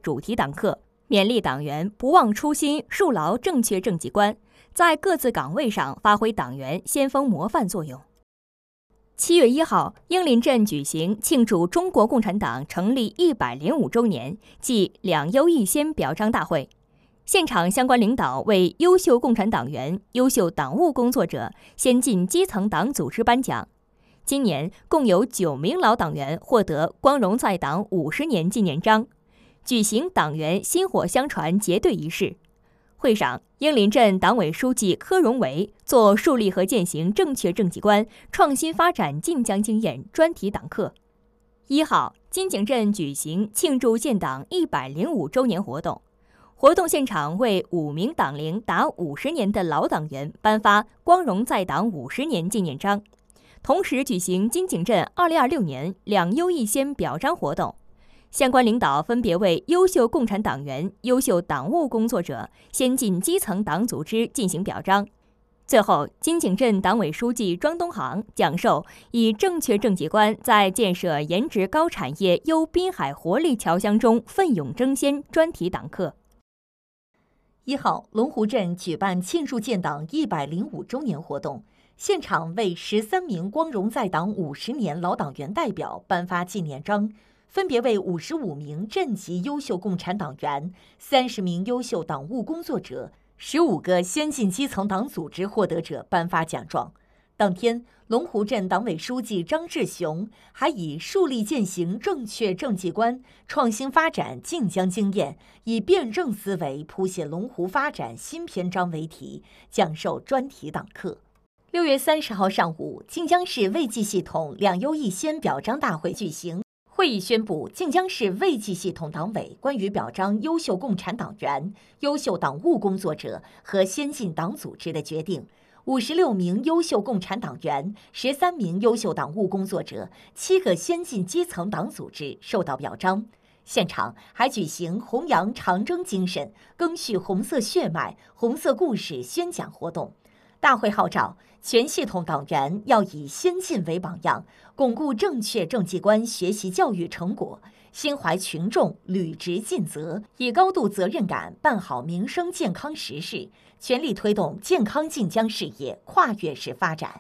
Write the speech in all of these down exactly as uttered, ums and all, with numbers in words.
主题党课，勉励党员不忘初心，树牢正确政绩观，在各自岗位上发挥党员先锋模范作用。七月一号，英林镇举行庆祝中国共产党成立一百零五周年暨两优一先表彰大会。现场相关领导为优秀共产党员、优秀党务工作者、先进基层党组织颁奖。今年共有九名老党员获得光荣在党五十年纪念章，举行党员薪火相传结对仪式。会上，英林镇党委书记柯荣维作树立和践行正确政绩观、创新发展晋江经验专题党课。一号，金井镇举行庆祝建党一百零五周年活动。活动现场为五名党龄达五十年的老党员颁发光荣在党五十年纪念章，同时举行金井镇二零二六年两优一先表彰活动。相关领导分别为优秀共产党员、优秀党务工作者、先进基层党组织进行表彰。最后，金井镇党委书记庄东航讲授以正确政绩观在建设颜值高产业优滨海活力侨乡中奋勇争先专题党课。 一号，龙湖镇举办庆祝建党一百零五周年活动，现场为十三名光荣在党五十年老党员代表颁发纪念章，分别为五十五名镇级优秀共产党员、三十名优秀党务工作者、十五个先进基层党组织获得者颁发奖状。当天，龙湖镇党委书记张志雄还以树立践行正确政绩观、创新发展晋江经验，以辩证思维谱写龙湖发展新篇章为题，讲授专题党课。六月三十号上午，晋江市卫计系统两优一先表彰大会举行。会议宣布晋江市卫计系统党委关于表彰优秀共产党员、优秀党务工作者和先进党组织的决定。五十六名优秀共产党员、十三名优秀党务工作者、七个先进基层党组织受到表彰。现场还举行弘扬长征精神、赓续红色血脉、红色故事宣讲活动。大会号召全系统党员要以先进为榜样，巩固正确政绩观学习教育成果，心怀群众，履职尽责，以高度责任感办好民生健康实事，全力推动健康晋江事业跨越式发展。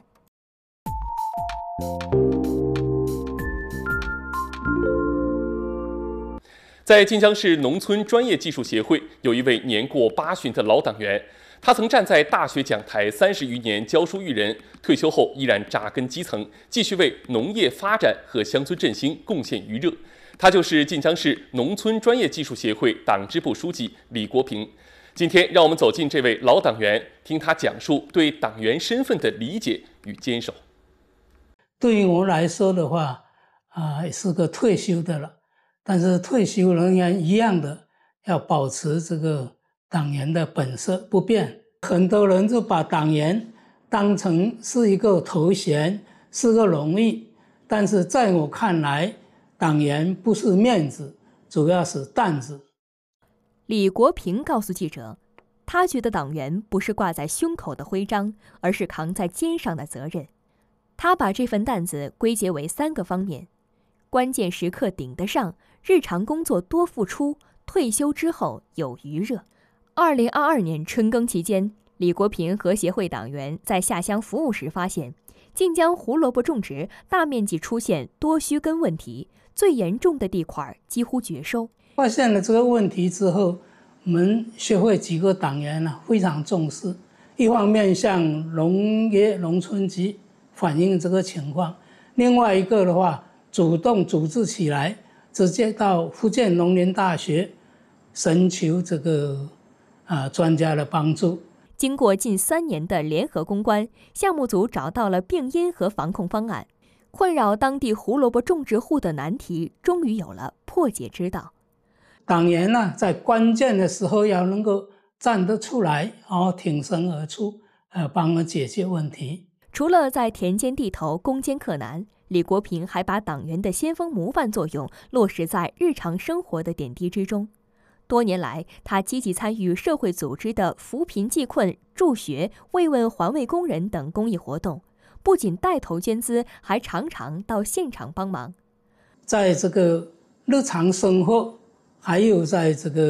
在晋江市农村专业技术协会，有一位年过八旬的老党员，他曾站在大学讲台三十余年教书育人，退休后依然扎根基层，继续为农业发展和乡村振兴贡献余热。他就是晋江市农村专业技术协会党支部书记李国平。今天，让我们走进这位老党员，听他讲述对党员身份的理解与坚守。 对于我来说的话，啊、呃，是个退休的了，但是退休仍然一样的要保持这个党员的本色不变。很多人就把党员当成是一个头衔，是个荣誉，但是在我看来，党员不是面子，主要是担子。 李国平告诉记者，他觉得党员不是挂在胸口的徽章，而是扛在肩上的责任。他把这份担子归结为三个方面：关键时刻顶得上，日常工作多付出，退休之后有余热。二零二二年春耕期间，李国平和协会党员在下乡服务时发现，晋江胡萝卜种植大面积出现多须根问题，最严重的地块几乎绝收。 发现了这个问题之后，我们协会几个党员呢非常重视，一方面向农业农村局反映这个情况，另外一个的话，主动组织起来，直接到福建农林大学寻求这个啊专家的帮助。 经过近三年的联合攻关，项目组找到了病因和防控方案，困扰当地胡萝卜种植户的难题终于有了破解之道。 党员呢，在关键的时候要能够站得出来，然后挺身而出，呃，帮我解决问题。 除了在田间地头攻坚克难，李国平还把党员的先锋模范作用落实在日常生活的点滴之中。多年来，他积极参与社会组织的扶贫济困、助学、慰问环卫工人等公益活动，不仅带头捐资，还常常到现场帮忙。 在这个日常生活还有在这个